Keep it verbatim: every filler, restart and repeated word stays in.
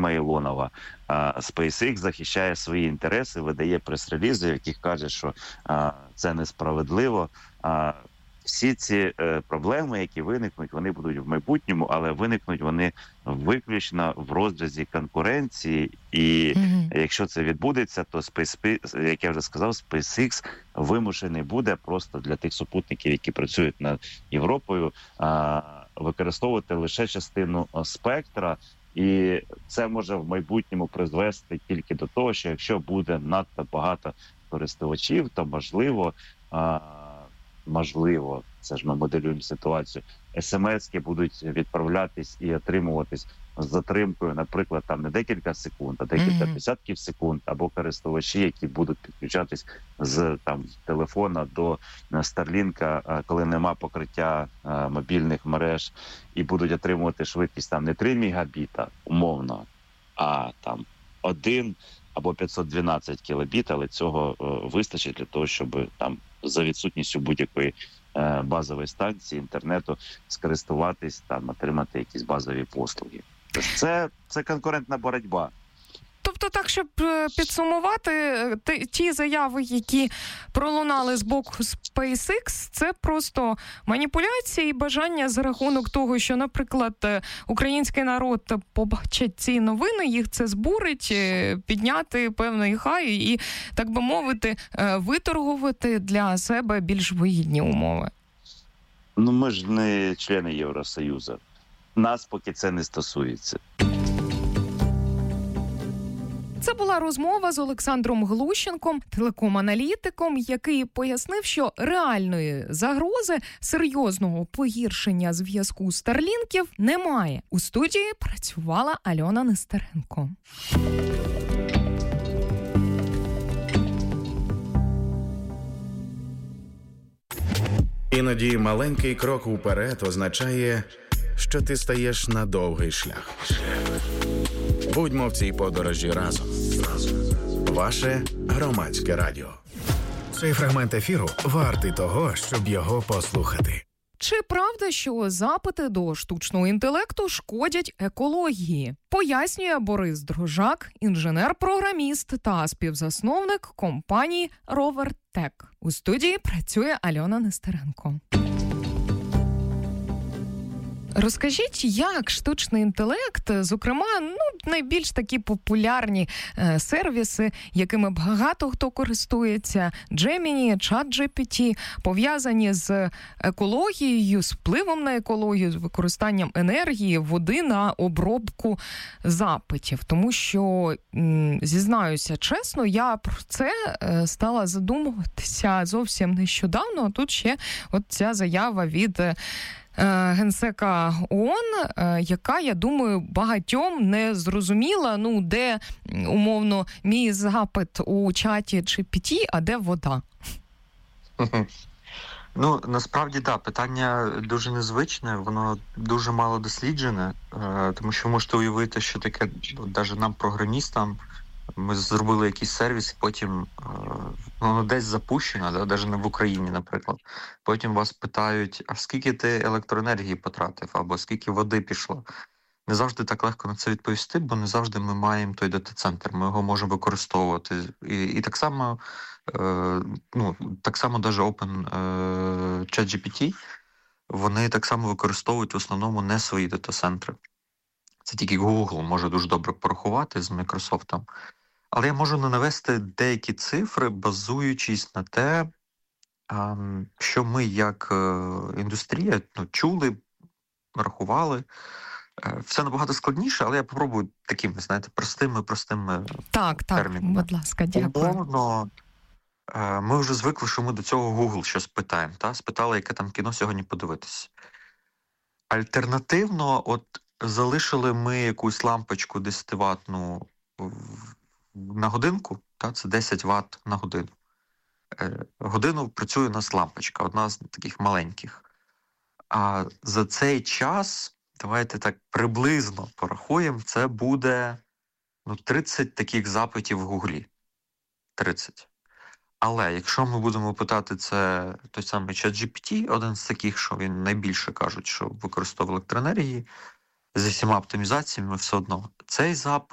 фірма Ілонова. SpaceX захищає свої інтереси, видає прес-релізи, в яких каже, що це несправедливо. Всі ці е, проблеми, які виникнуть, вони будуть в майбутньому, але виникнуть вони виключно в розрізі конкуренції. І mm-hmm. якщо це відбудеться, то Space, як я вже сказав, SpaceX вимушений буде просто для тих супутників, які працюють над Європою, е, використовувати лише частину спектра. І це може в майбутньому призвести тільки до того, що якщо буде надто багато користувачів, то можливо... Е, Можливо, це ж ми моделюємо ситуацію, смс-ки будуть відправлятись і отримуватись з затримкою, наприклад, там не декілька секунд, а декілька mm-hmm. десятків секунд, або користувачі, які будуть підключатись з там телефона до Starlink, коли нема покриття а, мобільних мереж, і будуть отримувати швидкість там не три мегабіта, умовно, а там один або п'ятсот дванадцять кілобіт, але цього о, вистачить для того, щоб там за відсутністю будь-якої е, базової станції інтернету скористуватись, там, отримати якісь базові послуги. Тож це, це конкурентна боротьба. Тобто так, щоб підсумувати, ті заяви, які пролунали з боку SpaceX, це просто маніпуляції і бажання за рахунок того, що, наприклад, український народ побачить ці новини, їх це збурить, підняти певний хай і, так би мовити, виторгувати для себе більш вигідні умови. Ну, ми ж не члени Євросоюзу. Нас поки це не стосується. Це була розмова з Олександром Глущенком, телеком-аналітиком, який пояснив, що реальної загрози серйозного погіршення зв'язку Старлінків немає. У студії працювала Альона Нестеренко. Іноді маленький крок уперед означає, що ти стаєш на довгий шлях. Будьмо в цій подорожі разом. Ваше Громадське радіо. Цей фрагмент ефіру вартий того, щоб його послухати. Чи правда, що запити до штучного інтелекту шкодять екології? Пояснює Борис Дрожак, інженер-програміст та співзасновник компанії RoverTech. У студії працює Альона Нестеренко. Розкажіть, як штучний інтелект, зокрема, ну, найбільш такі популярні е, сервіси, якими багато хто користується, Gemini, ChatGPT, пов'язані з екологією, з впливом на екологію, з використанням енергії, води на обробку запитів. Тому що, м, зізнаюся чесно, я про це е, стала задумуватися зовсім нещодавно, а тут ще от ця заява від Генсека ООН, яка, я думаю, багатьом не зрозуміла, ну, де, умовно, мій запит у чаті джі пі ті, а де вода? Ну, насправді, так, да, питання дуже незвичне, воно дуже мало досліджене, тому що ви можете уявити, що таке, навіть нам, програмістам, ми зробили якийсь сервіс, і потім воно десь запущено, да, навіть не в Україні, наприклад. Потім вас питають, а скільки ти електроенергії потратив, або скільки води пішло. Не завжди так легко на це відповісти, бо не завжди ми маємо той дата-центр, ми його можемо використовувати. І, і так само, е, ну, так само навіть Open е, ChatGPT, вони так само використовують в основному не свої дата-центри. Це тільки Google може дуже добре порахувати з Microsoft. Але я можу навести деякі цифри, базуючись на те, що ми як індустрія ну, чули, рахували. Все набагато складніше, але я попробую такими, знаєте, простими-простими так, термінами. Так, будь ласка, дякую. Умовно, ми вже звикли, що ми до цього Google щось питаємо. Та? Спитали, яке там кіно сьогодні подивитися. Альтернативно, от залишили ми якусь лампочку десятиватну на годинку, та, це десять ватт на годину. Е, годину працює у нас лампочка, одна з таких маленьких. А за цей час, давайте так приблизно порахуємо, це буде ну, тридцять таких запитів в Гуглі. тридцять. Але якщо ми будемо питати це той самий ChatGPT, один з таких, що він найбільше кажуть, що використовує електроенергії, з усіма оптимізаціями все одно. Цей запит